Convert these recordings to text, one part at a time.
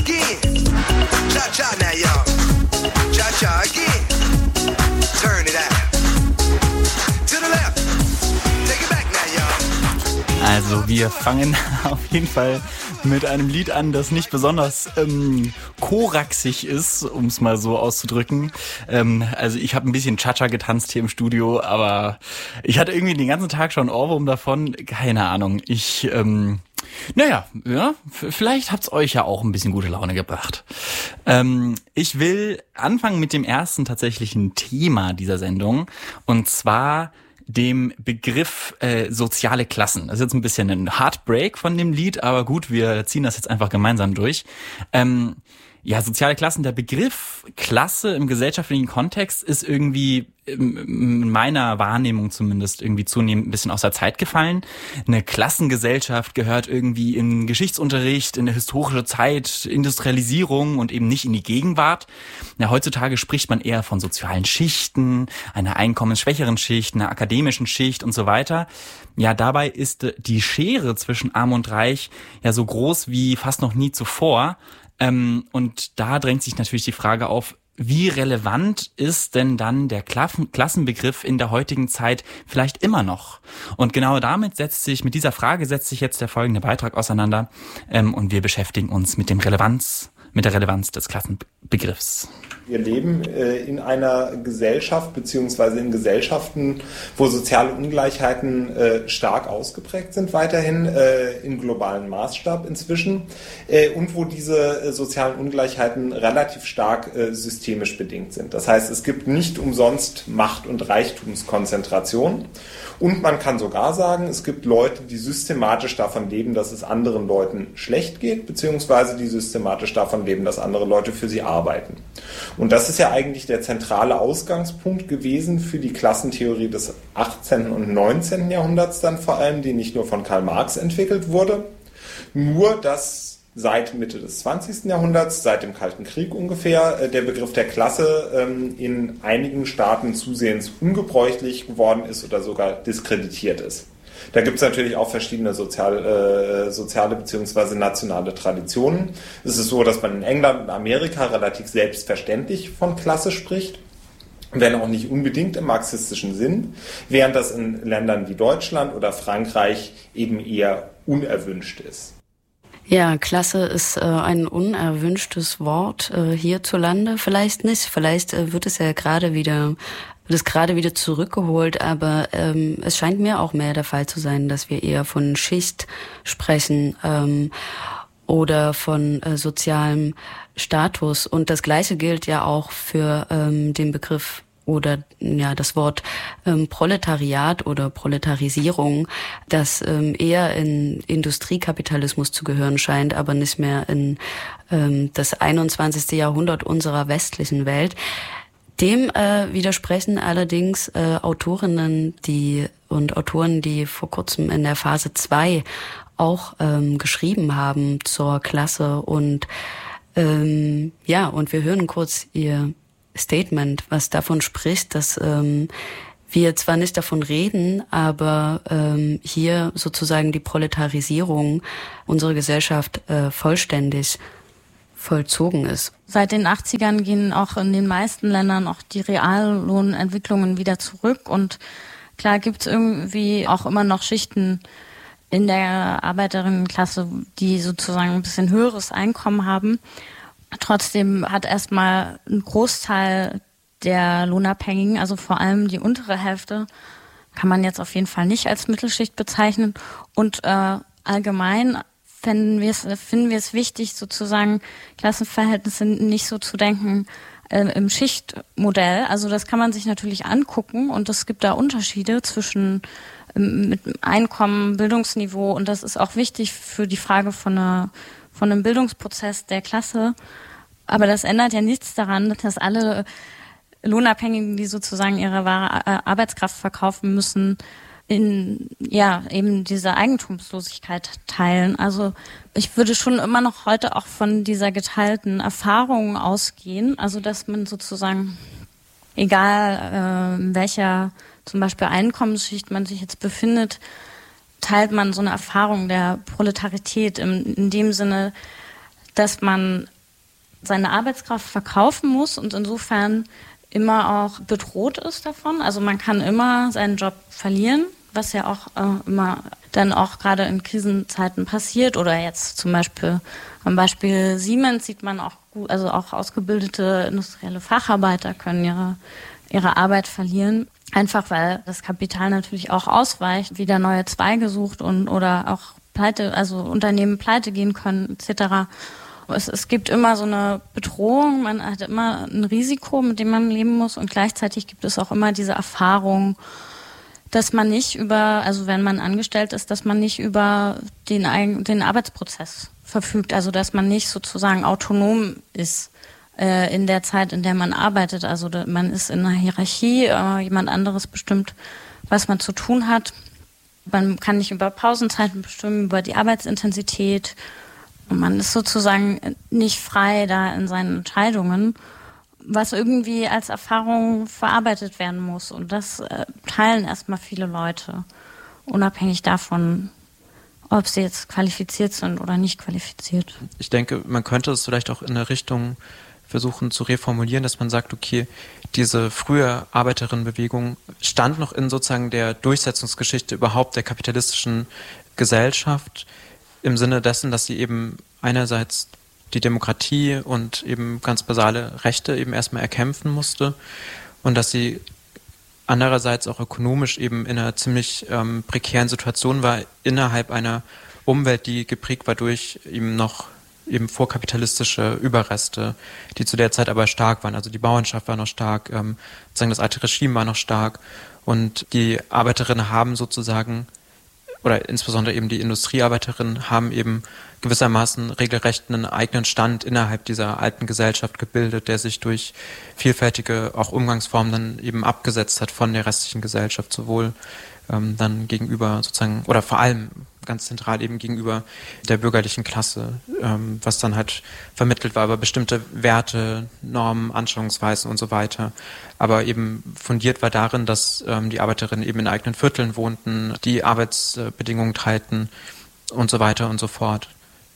again. Cha-cha now, y'all. Cha-cha again. Turn it out. To the left. Take it back now, y'all. Also wir fangen auf jeden Fall mit einem Lied an, das nicht besonders koraxig ist, um es mal so auszudrücken. Also ich habe ein bisschen Cha-Cha getanzt hier im Studio, aber ich hatte irgendwie den ganzen Tag schon Ohrwurm davon. Keine Ahnung. Vielleicht hat's euch ja auch ein bisschen gute Laune gebracht. Ich will anfangen mit dem ersten tatsächlichen Thema dieser Sendung, und zwar dem Begriff soziale Klassen. Das ist jetzt ein bisschen ein Heartbreak von dem Lied, aber gut, wir ziehen das jetzt einfach gemeinsam durch. Soziale Klassen, der Begriff Klasse im gesellschaftlichen Kontext ist irgendwie in meiner Wahrnehmung zumindest irgendwie zunehmend ein bisschen aus der Zeit gefallen. Eine Klassengesellschaft gehört irgendwie in Geschichtsunterricht, in eine historische Zeit, Industrialisierung und eben nicht in die Gegenwart. Ja, heutzutage spricht man eher von sozialen Schichten, einer einkommensschwächeren Schicht, einer akademischen Schicht und so weiter. Ja, dabei ist die Schere zwischen Arm und Reich ja so groß wie fast noch nie zuvor. Und da drängt sich natürlich die Frage auf, wie relevant ist denn dann der Klassenbegriff in der heutigen Zeit vielleicht immer noch? Und genau mit dieser Frage setzt sich jetzt der folgende Beitrag auseinander. Und wir beschäftigen uns mit der Relevanz des Klassenbegriffs. Wir leben in einer Gesellschaft beziehungsweise in Gesellschaften, wo soziale Ungleichheiten stark ausgeprägt sind, weiterhin in globalen Maßstab inzwischen, und wo diese sozialen Ungleichheiten relativ stark systemisch bedingt sind. Das heißt, es gibt nicht umsonst Macht- und Reichtumskonzentration. Und man kann sogar sagen, es gibt Leute, die systematisch davon leben, dass es anderen Leuten schlecht geht, beziehungsweise die systematisch davon leben, dass andere Leute für sie arbeiten. Und das ist ja eigentlich der zentrale Ausgangspunkt gewesen für die Klassentheorie des 18. und 19. Jahrhunderts dann vor allem, die nicht nur von Karl Marx entwickelt wurde, nur dass seit Mitte des 20. Jahrhunderts, seit dem Kalten Krieg ungefähr, der Begriff der Klasse in einigen Staaten zusehends ungebräuchlich geworden ist oder sogar diskreditiert ist. Da gibt es natürlich auch verschiedene soziale bzw. nationale Traditionen. Es ist so, dass man in England und Amerika relativ selbstverständlich von Klasse spricht, wenn auch nicht unbedingt im marxistischen Sinn, während das in Ländern wie Deutschland oder Frankreich eben eher unerwünscht ist. Ja, Klasse ist ein unerwünschtes Wort hierzulande. Vielleicht nicht, vielleicht wird es gerade wieder zurückgeholt, aber es scheint mir auch mehr der Fall zu sein, dass wir eher von Schicht sprechen oder von sozialem Status. Und das Gleiche gilt ja auch für den Begriff oder das Wort Proletariat oder Proletarisierung, das eher in Industriekapitalismus zu gehören scheint, aber nicht mehr in das 21. Jahrhundert unserer westlichen Welt. Dem widersprechen allerdings Autorinnen und Autoren, die vor kurzem in der Phase 2 auch geschrieben haben zur Klasse. Und und wir hören kurz ihr Statement, was davon spricht, dass wir zwar nicht davon reden, aber hier sozusagen die Proletarisierung unserer Gesellschaft vollständig vollzogen ist. Seit den 80ern gehen auch in den meisten Ländern auch die Reallohnentwicklungen wieder zurück, und klar gibt es irgendwie auch immer noch Schichten in der Arbeiterinnenklasse, die sozusagen ein bisschen höheres Einkommen haben. Trotzdem hat erstmal ein Großteil der Lohnabhängigen, also vor allem die untere Hälfte, kann man jetzt auf jeden Fall nicht als Mittelschicht bezeichnen. Und allgemein finden wir es wichtig, sozusagen Klassenverhältnisse nicht so zu denken im Schichtmodell. Also das kann man sich natürlich angucken, und es gibt da Unterschiede zwischen mit Einkommen, Bildungsniveau, und das ist auch wichtig für die Frage von einem Bildungsprozess der Klasse. Aber das ändert ja nichts daran, dass alle Lohnabhängigen, die sozusagen ihre wahre Arbeitskraft verkaufen müssen, eben diese Eigentumslosigkeit teilen. Also ich würde schon immer noch heute auch von dieser geteilten Erfahrung ausgehen. Also dass man sozusagen, egal in welcher zum Beispiel Einkommensschicht man sich jetzt befindet, teilt man so eine Erfahrung der Proletarität in dem Sinne, dass man seine Arbeitskraft verkaufen muss und insofern immer auch bedroht ist davon. Also man kann immer seinen Job verlieren, was ja auch immer dann auch gerade in Krisenzeiten passiert. Oder jetzt zum Beispiel am Beispiel Siemens sieht man auch gut, also auch ausgebildete industrielle Facharbeiter können ihre Arbeit verlieren. Einfach weil das Kapital natürlich auch ausweicht, wieder neue Zweige sucht oder auch Unternehmen pleite gehen können, etc. Es gibt immer so eine Bedrohung, man hat immer ein Risiko, mit dem man leben muss und gleichzeitig gibt es auch immer diese Erfahrung, dass man nicht wenn man angestellt ist, dass man nicht über den Arbeitsprozess verfügt, also dass man nicht sozusagen autonom ist in der Zeit, in der man arbeitet. Also man ist in einer Hierarchie, jemand anderes bestimmt, was man zu tun hat. Man kann nicht über Pausenzeiten bestimmen, über die Arbeitsintensität. Und man ist sozusagen nicht frei da in seinen Entscheidungen, was irgendwie als Erfahrung verarbeitet werden muss. Und das teilen erstmal viele Leute, unabhängig davon, ob sie jetzt qualifiziert sind oder nicht qualifiziert. Ich denke, man könnte es vielleicht auch in eine Richtung versuchen zu reformulieren, dass man sagt, okay, diese frühe Arbeiterinnenbewegung stand noch in sozusagen der Durchsetzungsgeschichte überhaupt der kapitalistischen Gesellschaft, im Sinne dessen, dass sie eben einerseits die Demokratie und eben ganz basale Rechte eben erstmal erkämpfen musste und dass sie andererseits auch ökonomisch eben in einer ziemlich prekären Situation war, innerhalb einer Umwelt, die geprägt war durch eben vorkapitalistische Überreste, die zu der Zeit aber stark waren. Also die Bauernschaft war noch stark, sozusagen das alte Regime war noch stark und die Arbeiterinnen haben sozusagen, oder insbesondere eben die Industriearbeiterinnen haben eben gewissermaßen regelrecht einen eigenen Stand innerhalb dieser alten Gesellschaft gebildet, der sich durch vielfältige auch Umgangsformen dann eben abgesetzt hat von der restlichen Gesellschaft, sowohl dann gegenüber sozusagen, oder vor allem ganz zentral eben gegenüber der bürgerlichen Klasse, was dann halt vermittelt war über bestimmte Werte, Normen, Anschauungsweisen und so weiter. Aber eben fundiert war darin, dass die Arbeiterinnen eben in eigenen Vierteln wohnten, die Arbeitsbedingungen teilten und so weiter und so fort.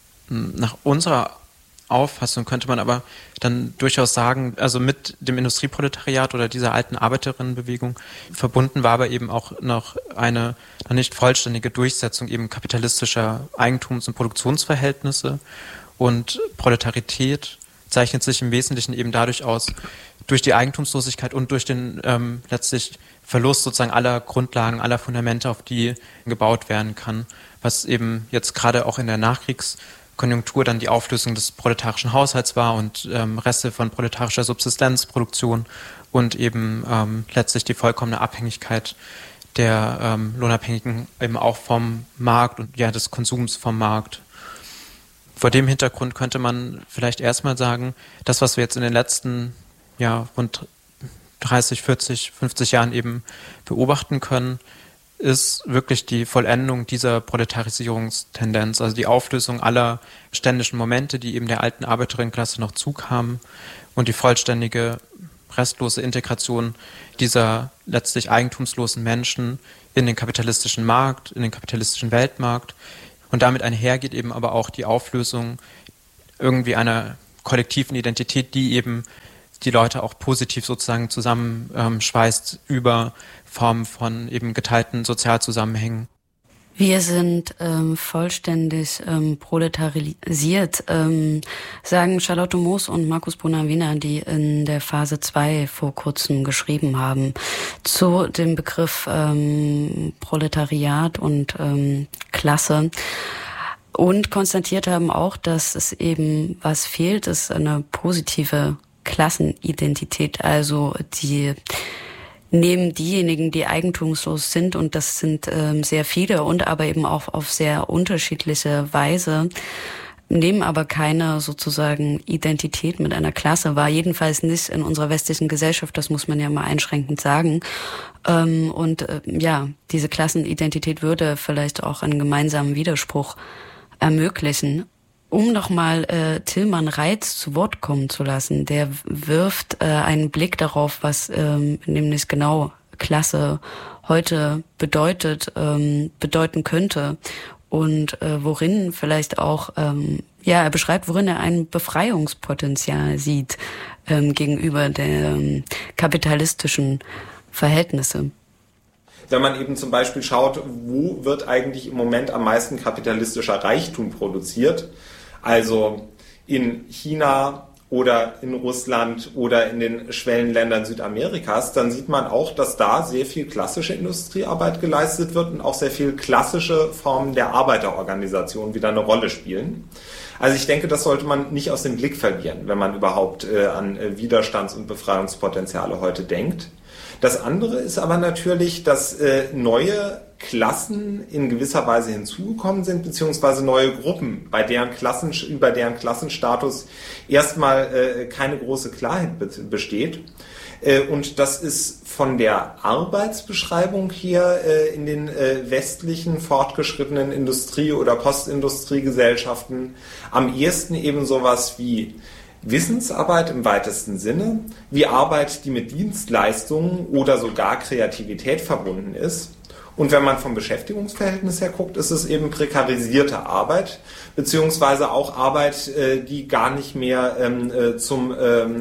Nach unserer Auffassung könnte man aber dann durchaus sagen, also mit dem Industrieproletariat oder dieser alten Arbeiterinnenbewegung verbunden war aber eben auch noch eine noch nicht vollständige Durchsetzung eben kapitalistischer Eigentums- und Produktionsverhältnisse, und Proletarität zeichnet sich im Wesentlichen eben dadurch aus, durch die Eigentumslosigkeit und durch den letztlich Verlust sozusagen aller Grundlagen, aller Fundamente, auf die gebaut werden kann, was eben jetzt gerade auch in der Nachkriegskonjunktur dann die Auflösung des proletarischen Haushalts war und Reste von proletarischer Subsistenzproduktion und eben letztlich die vollkommene Abhängigkeit der Lohnabhängigen eben auch vom Markt und ja des Konsums vom Markt. Vor dem Hintergrund könnte man vielleicht erstmal sagen, das, was wir jetzt in den letzten rund 30, 40, 50 Jahren eben beobachten können, ist wirklich die Vollendung dieser Proletarisierungstendenz, also die Auflösung aller ständischen Momente, die eben der alten Arbeiterinnenklasse noch zukamen, und die vollständige, restlose Integration dieser letztlich eigentumslosen Menschen in den kapitalistischen Markt, in den kapitalistischen Weltmarkt. Und damit einhergeht eben aber auch die Auflösung irgendwie einer kollektiven Identität, die eben die Leute auch positiv sozusagen zusammenschweißt über Formen von eben geteilten Sozialzusammenhängen. Wir sind vollständig proletarisiert, sagen Charlotte Moos und Markus Bonavena, die in der Phase 2 vor kurzem geschrieben haben, zu dem Begriff Proletariat und Klasse. Und konstatiert haben auch, dass es eben, was fehlt, ist eine positive Klassenidentität, also die nehmen diejenigen, die eigentumslos sind, und das sind sehr viele und aber eben auch auf sehr unterschiedliche Weise, nehmen aber keine sozusagen Identität mit einer Klasse wahr, jedenfalls nicht in unserer westlichen Gesellschaft, das muss man ja mal einschränkend sagen. Diese Klassenidentität würde vielleicht auch einen gemeinsamen Widerspruch ermöglichen. Um nochmal Tilman Reitz zu Wort kommen zu lassen, der wirft einen Blick darauf, was nämlich genau Klasse heute bedeuten könnte. und worin vielleicht auch, er beschreibt, worin er ein Befreiungspotenzial sieht gegenüber der kapitalistischen Verhältnisse. Wenn man eben zum Beispiel schaut, wo wird eigentlich im Moment am meisten kapitalistischer Reichtum produziert, also in China oder in Russland oder in den Schwellenländern Südamerikas, dann sieht man auch, dass da sehr viel klassische Industriearbeit geleistet wird und auch sehr viel klassische Formen der Arbeiterorganisation wieder eine Rolle spielen. Also ich denke, das sollte man nicht aus dem Blick verlieren, wenn man überhaupt an Widerstands- und Befreiungspotenziale heute denkt. Das andere ist aber natürlich, dass neue Klassen in gewisser Weise hinzugekommen sind, beziehungsweise neue Gruppen, über deren Klassenstatus erstmal keine große Klarheit besteht. Und das ist von der Arbeitsbeschreibung hier in den westlichen fortgeschrittenen Industrie- oder Postindustriegesellschaften am ehesten eben sowas wie Wissensarbeit im weitesten Sinne, wie Arbeit, die mit Dienstleistungen oder sogar Kreativität verbunden ist. Und wenn man vom Beschäftigungsverhältnis her guckt, ist es eben prekarisierte Arbeit, beziehungsweise auch Arbeit, die gar nicht mehr zum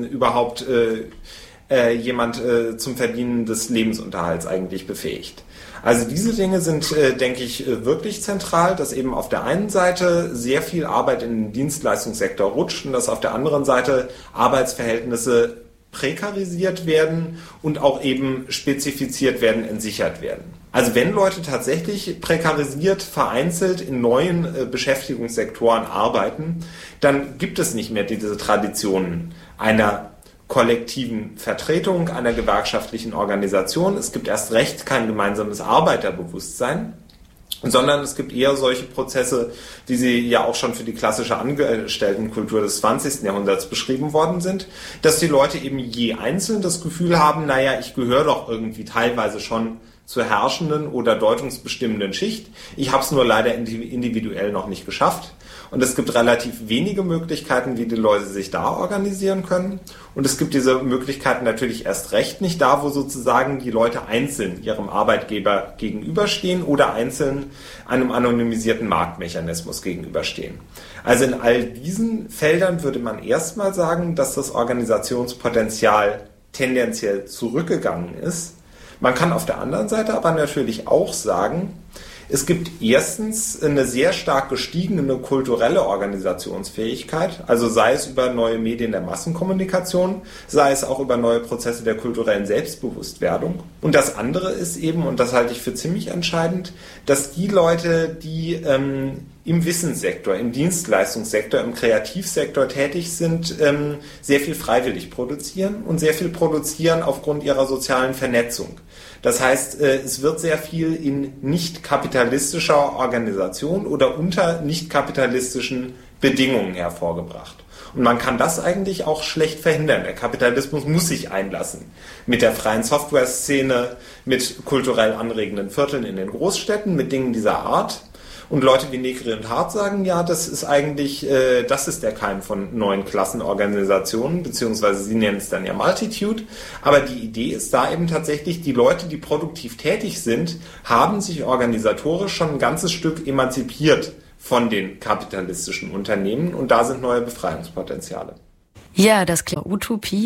Verdienen des Lebensunterhalts eigentlich befähigt. Also diese Dinge sind, denke ich, wirklich zentral, dass eben auf der einen Seite sehr viel Arbeit in den Dienstleistungssektor rutscht und dass auf der anderen Seite Arbeitsverhältnisse prekarisiert werden und auch eben spezifiziert werden, entsichert werden. Also wenn Leute tatsächlich prekarisiert, vereinzelt in neuen Beschäftigungssektoren arbeiten, dann gibt es nicht mehr diese Traditionen einer kollektiven Vertretung, einer gewerkschaftlichen Organisation. Es gibt erst recht kein gemeinsames Arbeiterbewusstsein, sondern es gibt eher solche Prozesse, wie sie ja auch schon für die klassische Angestelltenkultur des 20. Jahrhunderts beschrieben worden sind, dass die Leute eben je einzeln das Gefühl haben, naja, ich gehöre doch irgendwie teilweise schon zur herrschenden oder deutungsbestimmenden Schicht. Ich habe es nur leider individuell noch nicht geschafft. Und es gibt relativ wenige Möglichkeiten, wie die Leute sich da organisieren können. Und es gibt diese Möglichkeiten natürlich erst recht nicht da, wo sozusagen die Leute einzeln ihrem Arbeitgeber gegenüberstehen oder einzeln einem anonymisierten Marktmechanismus gegenüberstehen. Also in all diesen Feldern würde man erstmal sagen, dass das Organisationspotenzial tendenziell zurückgegangen ist. Man kann auf der anderen Seite aber natürlich auch sagen, es gibt erstens eine sehr stark gestiegene kulturelle Organisationsfähigkeit, also sei es über neue Medien der Massenkommunikation, sei es auch über neue Prozesse der kulturellen Selbstbewusstwerdung. Und das andere ist eben, und das halte ich für ziemlich entscheidend, dass die Leute, die im Wissenssektor, im Dienstleistungssektor, im Kreativsektor tätig sind, sehr viel freiwillig produzieren und sehr viel produzieren aufgrund ihrer sozialen Vernetzung. Das heißt, es wird sehr viel in nicht kapitalistischer Organisation oder unter nicht kapitalistischen Bedingungen hervorgebracht. Und man kann das eigentlich auch schlecht verhindern. Der Kapitalismus muss sich einlassen. Mit der freien Software-Szene, mit kulturell anregenden Vierteln in den Großstädten, mit Dingen dieser Art. Und Leute wie Negri und Hart sagen, ja, das ist eigentlich, das ist der Keim von neuen Klassenorganisationen, beziehungsweise sie nennen es dann ja Multitude. Aber die Idee ist da eben tatsächlich, die Leute, die produktiv tätig sind, haben sich organisatorisch schon ein ganzes Stück emanzipiert von den kapitalistischen Unternehmen und da sind neue Befreiungspotenziale. Ja, das klingt Utopie.